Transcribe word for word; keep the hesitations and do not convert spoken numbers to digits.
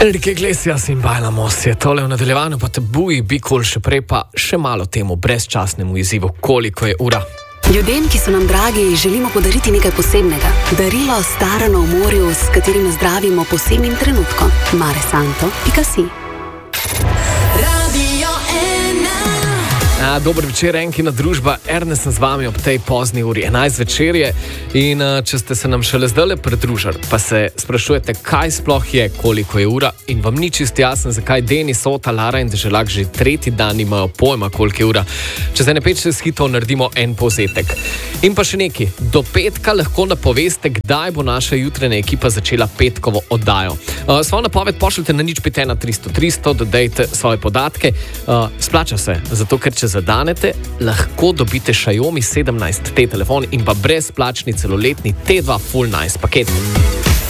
Enrique Iglesias in Bailamos je tole v nadaljevanju, pa te buji, bi kol še prej, pa še malo temu brezčasnemu izzivu, koliko je ura. Ljudem, ki so nam dragi, želimo podariti nekaj posebnega. Darilo starano v morju, s katerim zdravimo posebnim trenutkom. Mare Santo pika si. A, dober večer, Enkina družba, Ernest sem z vami ob tej pozni uri, enajst večer je in a, če ste se nam šele zdajle pridružili, pa se sprašujete, kaj sploh je, koliko je ura in vam ni čisto jasno, zakaj Denis, Ota, Lara in Deželak že tretji dan imajo pojma, koliko je ura. Če se ne peč s hitov, naredimo en povzetek. In pa še neki, do petka lahko napoveste, kdaj bo naša jutranja ekipa začela petkovo oddajo. A, svojo napoved pošljite na nič pet ena tristo tristo, dodajte svoje podatke, a, splača se, zato ker če zadanete, lahko dobite Xiaomi sedemnajst T telefon in pa brezplačni celoletni T dva Full Nice paket.